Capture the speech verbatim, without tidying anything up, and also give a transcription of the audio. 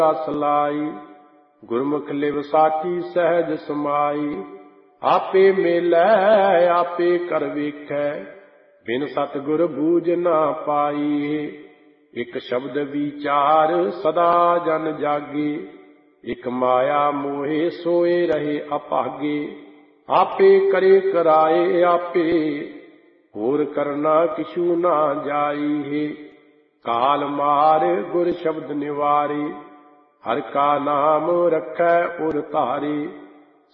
ਰਸ ਲਾਈ। ਗੁਰਮੁਖ ਲਿਵ ਸਾਚੀ ਸਹਿਜ ਸਮਾਈ। ਆਪੇ ਮੇਲੈ ਆਪੇ ਕਰ ਵੇਖੈ, ਬਿਨ ਸਤਿਗੁਰ ਬੂਝ ਨਾ ਪਾਈ। ਇਕ ਸ਼ਬਦ ਵਿਚਾਰ ਸਦਾ ਜਨ ਜਾਗੇ, ਇਕ ਮਾਇਆ ਮੋਹਿ ਸੋਏ ਰਹੇ ਅਭਾਗੇ। ਆਪੇ ਕਰੇ ਕਰਾਏ ਆਪੇ, ਹੋਰ ਕਰਨਾ ਕਿਛੂ ਨਾ ਜਾਈ। ਕਾਲ ਮਾਰ ਗੁਰ ਸ਼ਬਦ ਨਿਵਾਰੇ, ਹਰਿ ਕਾ ਨਾਮ ਰਖੈ ਉਰ ਧਾਰੇ।